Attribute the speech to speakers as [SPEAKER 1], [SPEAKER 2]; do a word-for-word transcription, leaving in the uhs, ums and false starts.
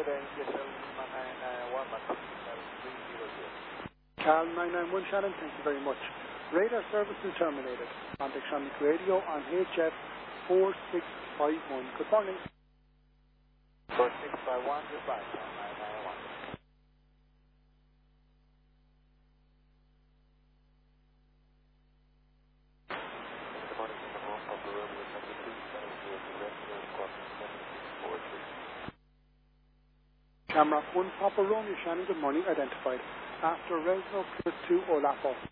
[SPEAKER 1] Cal nine nine one Shannon, thank you very much. Radar services terminated. Contact Shannon Radio on H F four six five one. Good morning.
[SPEAKER 2] four six five one, goodbye, nine nine one. Good morning, Singapore, Papa Romeo, number two, seven zero two, Redfield, Quadrant seven four three.
[SPEAKER 1] Camera one Papa Romeo Shannon, good morning, identified. After Resno plus two Olapo.